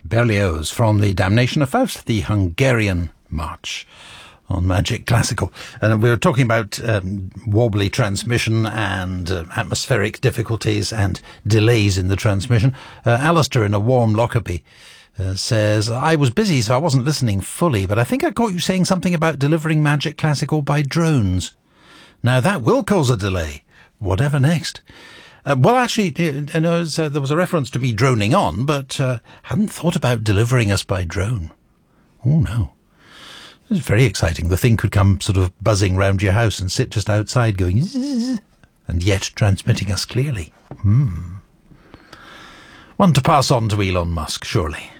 Berlioz from The Damnation of Faust, the Hungarian March on Magic Classical. And we were talking about wobbly transmission and atmospheric difficulties and delays in the transmission. Alistair in a warm Lockerbie says, I was busy so I wasn't listening fully, but I think I caught you saying something about delivering Magic Classical by drones. Now that will cause a delay. Whatever next? Well, actually, there was a reference to me droning on, but hadn't thought about delivering us by drone. Oh, no. It was very exciting. The thing could come sort of buzzing round your house and sit just outside going zzz, and yet transmitting us clearly. One to pass on to Elon Musk, surely.